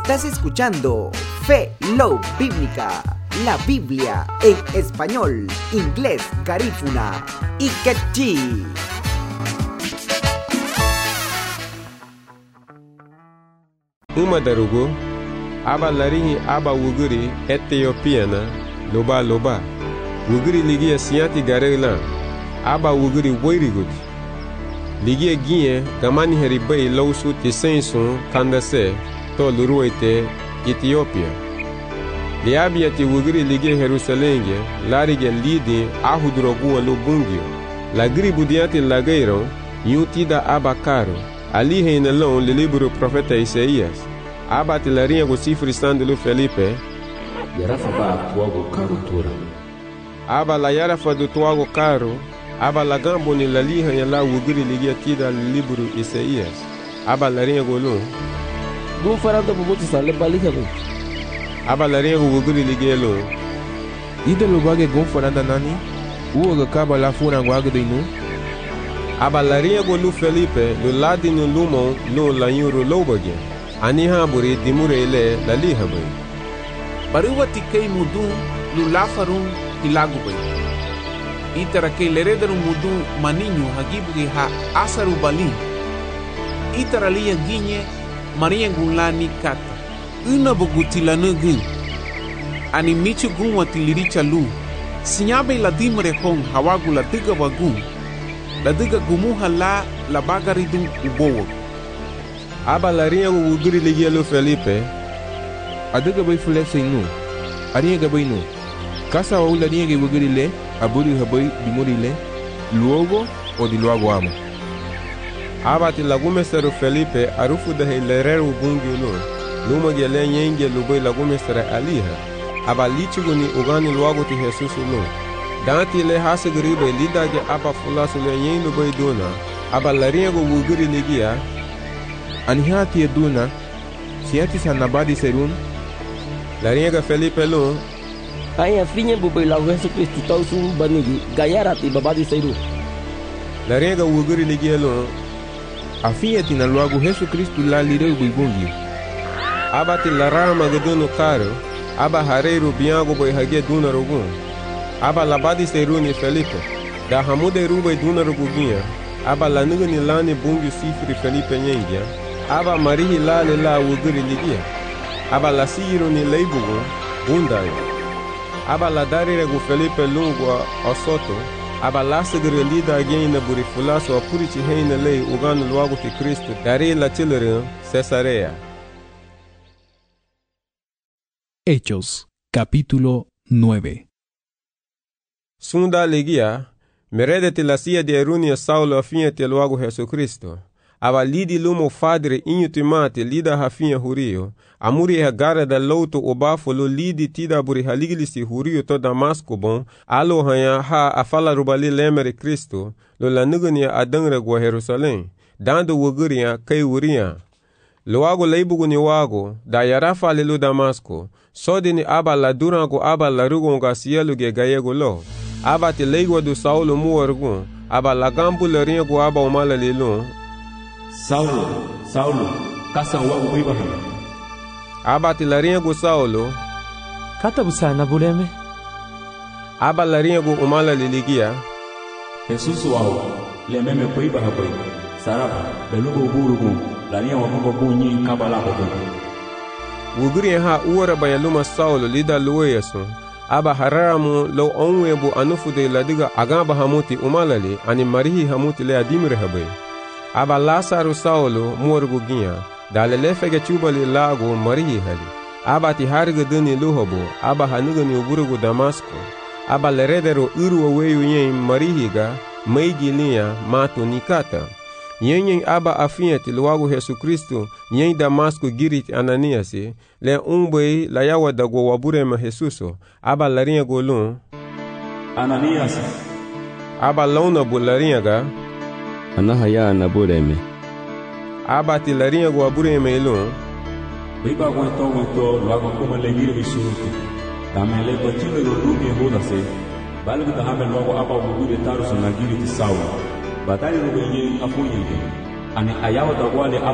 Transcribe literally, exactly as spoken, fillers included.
Estás escuchando Fe Love Bíblica, la Biblia en español, inglés, garífuna y quechí. Uma darugo, aba larihi aba wuguri Ethiopiana, loba loba. Wuguri ligia siati garela, aba wuguri woirigut. Ligia gie, gamani heribay lausu tisensun kandase, to luruete Ethiopia. Liabia ti wuguri ligia Jerusalenge, larige lidi ahudrogu alubungio. Lagri budiati lagairo, yutida aba caro. Ali reinalão le livro profeta Isaías. Aba tilarinha go cifre estando Felipe. Yarafa ba tuago caro tura. Aba la yarafa do tuago caro. Aba la gambo ni la liha ya la wugiri ligia tida le livro Isaías. Aba la rinha go lo. Gun farado bubuti sale baliha go. Aba la rinha go wugiri ligia lo. Ida lo bage gun farada nani. Uo ga kaba la fura ngwaga do inu. Aba larinha go lu Felipe lo ladi no lumon lo la yuro lobage. Ani haburi dimure ile la liha bay. Baruwa tikei mudu lu lafarun ilagu bay. Itara ke leredaru mudu maninho hagibuge ha asaru bali. Itara liya ginye maria gunlani kata. Una bogutila nugin. Ani michu gun watiliricha lu. Sinyabe la dimre hong hawagu la tiga wagun. La diga gumuha la la bagaridun ubowo. Aba la rinha go wugiri ligia lo Felipe. Adiga bay fulese inu. Arinha gabay inu. Kasa wa ula rinha ge wugiri le. Aburi habay dimuri le. Luogo o di luogo amo. Aba ti lagumesero Felipe arufu da he lereru bungi lo. Luma ge le nyenge lubay lagumesera aliha. Aba lichigo ni ugani luogo ti Jesus lo. Danti le hasa garibe lidage aba fulasu le yendo bay dona. Aba larinha go wugiri ligia. Anihati e duna. Siati sanabadi serun. Larinha ga Felipe lo. Ai afinha bubay la Jesus Cristo tau sun banigi gayarati babadi seru. Larinha ga wugiri ligia lo. Afinha tina luago Jesus Cristo la lireu buibungi. Aba ti larama ga dono caro. Aba hareiro biango bay hage duna rogun. Aba labadi seruni Felipe. Da hamude rubai duna roguginha. Aba la nugani lani bungi sifri Felipe nyengia. Aba marihi lale la wugiri ligia. Aba la siro ni leibugu bundai. Aba la darire gu Felipe lungo osoto. Aba la sigire lida agena buri fulaso apurici heina lei ugano luago ti Cristo. Dari la chilere Cesarea. Hechos, capítulo nueve. Sunda ligia, meredete la sia de erunia Saulo afinha te luago Jesucristo. Aba lidi lumo fadre inho timate lida hafinha hurio. Amuri ha gara da louto obafo lo lidi tida buri haligilisi hurio to Damasco bon. Alo hanya ha afala rubali lemere Cristo. Lo la nugania adangre gwa Jerusalém. Dando wuguria kai wuria. Luago leibugu ni wago. Da yarafa lelo Damasco. Sodi ni aba la durango aba la rugonga sielu ge gayego lo. Aba te leigwa do Saulo muargun. Aba la gambu le ringo aba umala lelo. Saulo, Saulo, kasa wago Abraham. Aba te la ringo Saulo. Kata busana buleme. Aba la ringo umala liligia. Jesus wao, le meme kuiba hapai. Saraba, belugo burugun. La ringo wago bunyi kabala hobo. Wuguri ha uora bayaluma Saulo lida lueyasu. Aba haramu lo onwebu anufu de ladiga agamba hamuti umalali ani marihi hamuti le adimire habe. Aba Lazaro Saulo muorgu ginha. Dale lefege chubali lago marihi hali. Aba ti harga duni luhobo. Aba hanuga ni uburugu Damasco. Aba leredero uru weyu yen marihiga meigi linha mato nikata. Yen aba afinha ti luago Jesus Cristo yen Damasco girit Ananiasi le umbe la yawa da go waburema Jesuso. Aba larinha golun. Ananias. Aba launa bularinha ga. Anahaya nabureme. Aba ti larinha go waburema ilun. Biba aguentou aguentou logo como alegria e surto. Tamele batilo do lume roda se. Balgo da hamel logo aba wugure taruso na giri ti sawa. Batalha no ganhei a funha. Ani ayawa da wale